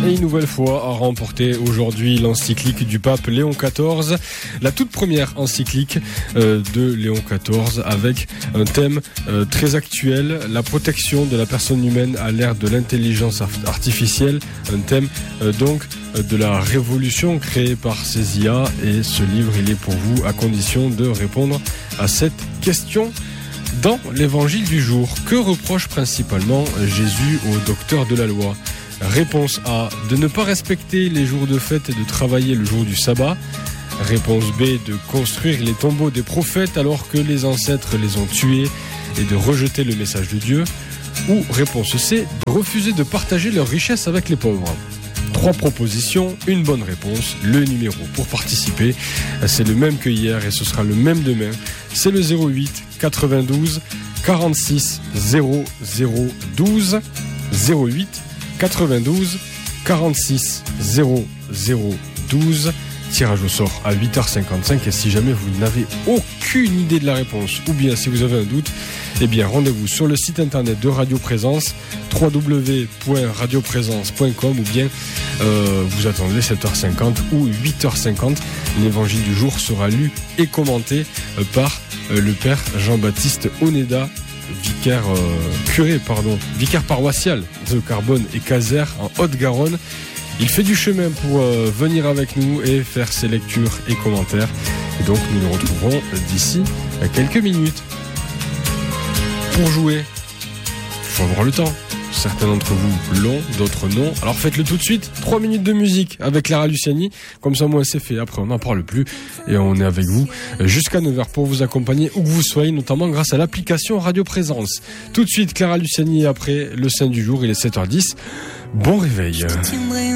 Et une nouvelle fois a remporté aujourd'hui l'encyclique du pape Léon XIV, la toute première encyclique de Léon XIV avec un thème très actuel, la protection de la personne humaine à l'ère de l'intelligence artificielle, un thème donc de la révolution créée par ces IA, et ce livre il est pour vous à condition de répondre à cette question. Dans l'évangile du jour, que reproche principalement Jésus au docteur de la loi ? Réponse A, de ne pas respecter les jours de fête et de travailler le jour du sabbat. Réponse B, de construire les tombeaux des prophètes alors que les ancêtres les ont tués et de rejeter le message de Dieu. Ou réponse C, de refuser de partager leurs richesses avec les pauvres. 3 propositions, une bonne réponse. Le numéro pour participer, c'est le même que hier et ce sera le même demain. C'est le 08 92 46 00 12 08 92 46 00 12. Tirage au sort à 8h55, et si jamais vous n'avez aucune idée de la réponse ou bien si vous avez un doute, eh bien rendez-vous sur le site internet de Radio Présence, www.radioprésence.com, ou bien vous attendez 7h50 ou 8h50. L'évangile du jour sera lu et commenté par le père Jean-Baptiste Oneda, vicaire paroissial de Carbone et Caser en Haute-Garonne. Il fait du chemin pour venir avec nous et faire ses lectures et commentaires. Et donc nous nous retrouverons d'ici quelques minutes. Pour jouer, il faut avoir le temps. Certains d'entre vous l'ont, d'autres non. Alors faites-le tout de suite. 3 minutes de musique avec Clara Luciani. Comme ça, moi, c'est fait. Après, on n'en parle plus. Et on est avec vous jusqu'à 9h pour vous accompagner où que vous soyez, notamment grâce à l'application Radio Présence. Tout de suite, Clara Luciani, et après le Saint du jour, il est 7h10. Bon réveil.